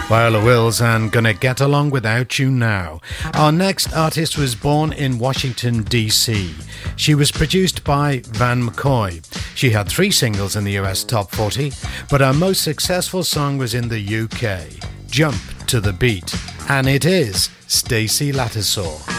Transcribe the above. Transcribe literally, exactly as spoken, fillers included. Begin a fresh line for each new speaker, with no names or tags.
Viola Wills and Gonna Get Along Without You Now. Our next artist was born in Washington, D C. She was produced by Van McCoy. She had three singles in the U S Top forty, but her most successful song was in the U K, Jump to the Beat, and it is Stacey Lattisaw.